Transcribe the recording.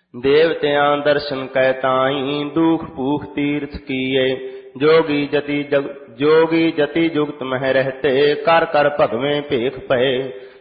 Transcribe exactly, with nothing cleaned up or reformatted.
देवत्यां दर्शन कै ताई दुख पूख तीर्थ किए। जोगी जति जग जोगी जति जुगत मह रहते कर कर भगवें भेख पए।